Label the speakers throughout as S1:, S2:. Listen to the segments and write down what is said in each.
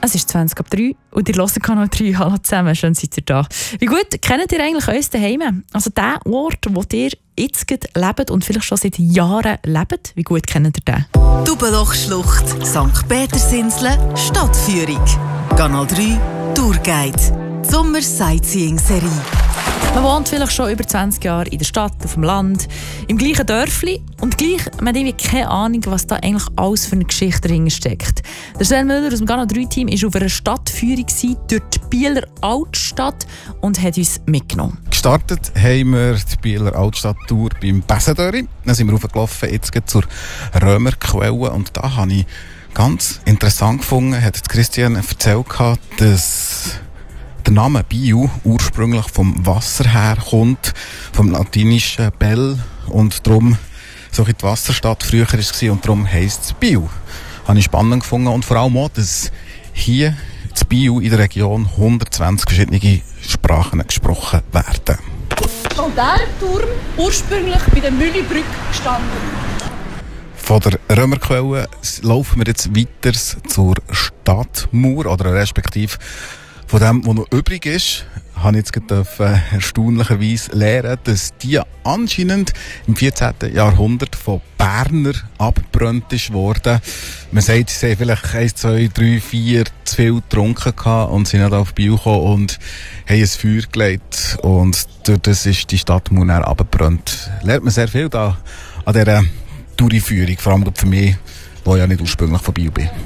S1: Es ist 20:03 und ihr hört Kanal 3. Hallo zusammen, schön seid ihr da. Wie gut kennt ihr eigentlich uns daheim? Also den Ort, wo ihr jetzt lebt und vielleicht schon seit Jahren lebt, wie gut kennt ihr den?
S2: Dubenlochschlucht, St. Petersinsel, Stadtführung. Kanal 3 Tourguide. Die Sommer-Sightseeing-Serie.
S1: Man wohnt vielleicht schon über 20 Jahre in der Stadt, auf dem Land, im gleichen Dörfli und gleich man hat irgendwie keine Ahnung, was da eigentlich alles für eine Geschichte dahinter steckt. Der Sven Müller aus dem Kanal 3-Team war auf einer Stadtführung durch die Bieler Altstadt und hat uns mitgenommen.
S3: Gestartet haben wir die Bieler Altstadt-Tour beim Bessedöri. Dann sind wir raufgelaufen, jetzt geht zur Römerquelle und da habe ich ganz interessant gefunden, hat Christian erzählt, dass der Name Biel ursprünglich vom Wasser her kommt, vom latinischen Bell und darum so die Wasserstadt früher war und darum heisst es Biel. Habe ich spannend gefunden und vor allem auch, dass hier in Biel in der Region 120 verschiedene Sprachen gesprochen werden.
S4: Und der Turm ursprünglich bei der Müllibrücke gestanden.
S3: Von der Römerquelle laufen wir jetzt weiter zur Stadtmauer oder respektive von dem, was noch übrig ist, habe ich jetzt erstaunlicherweise lernen, dass die anscheinend im 14. Jahrhundert von Berner abgebrannt ist worden. Man sagt, sie haben vielleicht 1, 2, 3, 4 zu viel getrunken und sind nicht auf Biel gekommen und haben ein Feuer gelegt. Und durch das ist die Stadtmauer dann abgebrannt. Lernt man sehr viel da an dieser Touriführung, vor allem für mich, der ja nicht ursprünglich von Biel bin.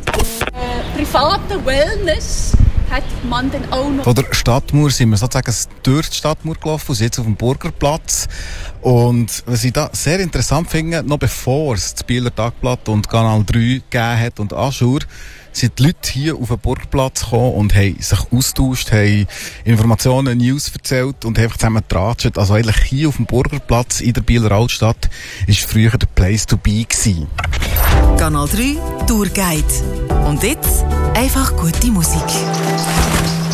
S4: Private Wellness hat man dann auch noch.
S3: Von der Stadtmauer sind wir sozusagen durch die Stadtmauer gelaufen, und sind jetzt auf dem Burgerplatz. Und was ich da sehr interessant finde, noch bevor es das Bieler Tagblatt und Kanal 3 gegeben hat und Aschur, sind die Leute hier auf den Burgerplatz gekommen und haben sich austauscht, haben Informationen, News erzählt und haben zusammen getratscht. Also eigentlich hier auf dem Burgerplatz in der Bieler Altstadt war früher der Place to be gewesen.
S2: Kanal 3 Tourguide. Und jetzt einfach gute Musik.